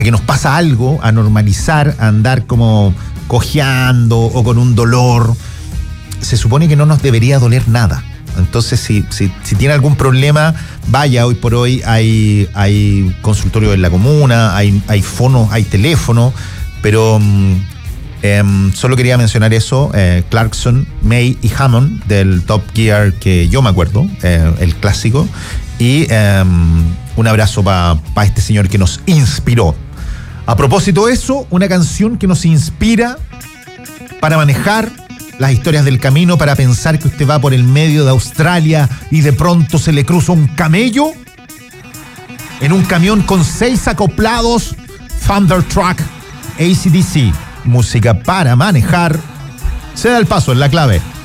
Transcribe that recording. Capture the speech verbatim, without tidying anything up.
que nos pasa algo, a normalizar, a andar como cojeando o con un dolor, se supone que no nos debería doler nada. Entonces, si, si, si tiene algún problema, vaya, hoy por hoy hay, hay consultorio en la comuna, hay, hay fono, hay teléfono, pero eh, solo quería mencionar eso. eh, Clarkson, May y Hammond del Top Gear que yo me acuerdo, eh, el clásico, y eh, un abrazo para pa este señor que nos inspiró. A propósito de eso, una canción que nos inspira para manejar las historias del camino, para pensar que usted va por el medio de Australia y de pronto se le cruza un camello en un camión con seis acoplados. Thunder Truck, A C D C, música para manejar. Se da el paso en La Clave.